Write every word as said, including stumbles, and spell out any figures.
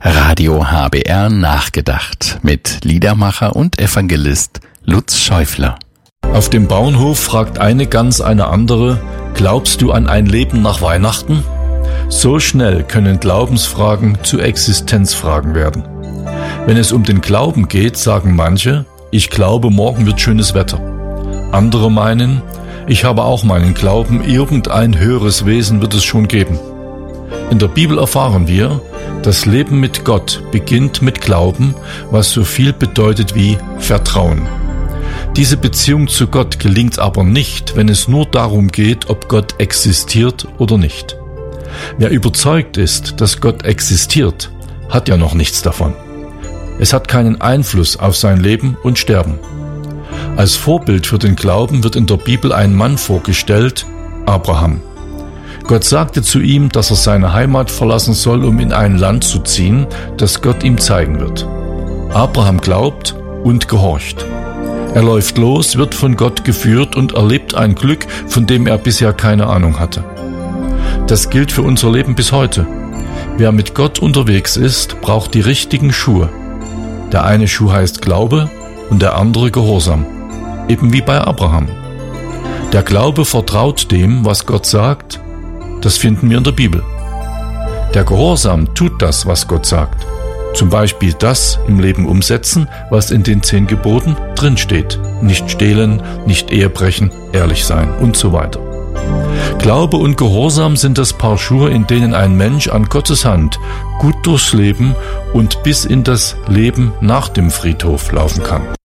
Radio H B R nachgedacht mit Liedermacher und Evangelist Lutz Schäufler. Auf dem Bauernhof fragt eine Gans eine andere: Glaubst du an ein Leben nach Weihnachten? So schnell können Glaubensfragen zu Existenzfragen werden. Wenn es um den Glauben geht, sagen manche: Ich glaube, morgen wird schönes Wetter. Andere meinen: Ich habe auch meinen Glauben, irgendein höheres Wesen wird es schon geben. In der Bibel erfahren wir, das Leben mit Gott beginnt mit Glauben, was so viel bedeutet wie Vertrauen. Diese Beziehung zu Gott gelingt aber nicht, wenn es nur darum geht, ob Gott existiert oder nicht. Wer überzeugt ist, dass Gott existiert, hat ja noch nichts davon. Es hat keinen Einfluss auf sein Leben und Sterben. Als Vorbild für den Glauben wird in der Bibel ein Mann vorgestellt, Abraham. Gott sagte zu ihm, dass er seine Heimat verlassen soll, um in ein Land zu ziehen, das Gott ihm zeigen wird. Abraham glaubt und gehorcht. Er läuft los, wird von Gott geführt und erlebt ein Glück, von dem er bisher keine Ahnung hatte. Das gilt für unser Leben bis heute. Wer mit Gott unterwegs ist, braucht die richtigen Schuhe. Der eine Schuh heißt Glaube und der andere Gehorsam, eben wie bei Abraham. Der Glaube vertraut dem, was Gott sagt. Das finden wir in der Bibel. Der Gehorsam tut das, was Gott sagt. Zum Beispiel das im Leben umsetzen, was in den zehn Geboten drinsteht. Nicht stehlen, nicht Ehebrechen, ehrlich sein und so weiter. Glaube und Gehorsam sind das Paar Schuhe, in denen ein Mensch an Gottes Hand gut durchs Leben und bis in das Leben nach dem Friedhof laufen kann.